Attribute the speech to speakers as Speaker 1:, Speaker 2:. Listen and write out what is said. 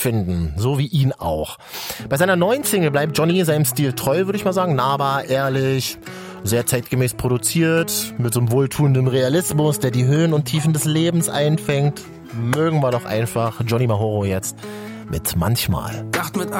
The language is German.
Speaker 1: finden, so wie ihn auch. Bei seiner neuen Single bleibt Johnny seinem Stil treu, würde ich mal sagen, nahbar, ehrlich, sehr zeitgemäß produziert, mit so einem wohltuenden Realismus, der die Höhen und Tiefen des Lebens einfängt. Mögen wir doch einfach Johnny Majoro jetzt mit Manchmal.